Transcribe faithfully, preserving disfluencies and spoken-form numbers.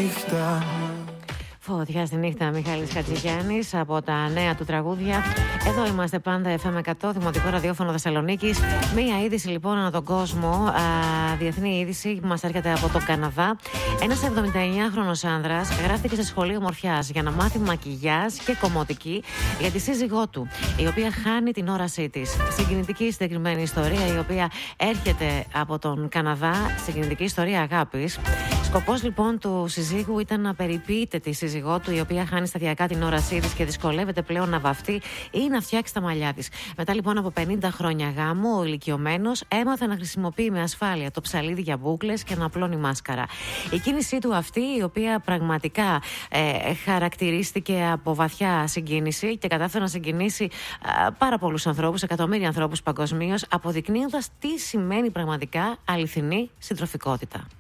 νύχτα. Φωτιά στη νύχτα, Μιχάλης Χατζηγιάννης από τα νέα του τραγούδια. Εδώ είμαστε πάντα εφ εμ εκατό, Δημοτικό Ραδιόφωνο Θεσσαλονίκης. Μία είδηση λοιπόν ανά τον κόσμο, α, διεθνή είδηση που μας έρχεται από τον Καναδά. Ένας εβδομηνταεννιάχρονος άνδρας γράφτηκε σε σχολείο ομορφιάς για να μάθει μακιγιάζ και κομμωτική για τη σύζυγό του, η οποία χάνει την όρασή της. Συγκινητική συγκεκριμένη ιστορία, η οποία έρχεται από τον Καναδά, συγκινητική ιστορία αγάπης. Σκοπός λοιπόν του συζύγου ήταν να περιποιείται τη σύζυγό του, η οποία χάνει σταδιακά την όρασή της και δυσκολεύεται πλέον να βαφτεί ή να φτιάξει τα μαλλιά της. Μετά λοιπόν από πενήντα χρόνια γάμου, ο ηλικιωμένος έμαθε να χρησιμοποιεί με ασφάλεια το ψαλίδι για μπούκλες και να απλώνει μάσκαρα. Η κίνησή του αυτή, η οποία πραγματικά ε, χαρακτηρίστηκε από βαθιά συγκίνηση και κατάφερε να συγκινήσει ε, πάρα πολλούς ανθρώπους, εκατομμύρια ανθρώπους παγκοσμίως, αποδεικνύοντας τι σημαίνει πραγματικά αληθινή συντροφικότητα.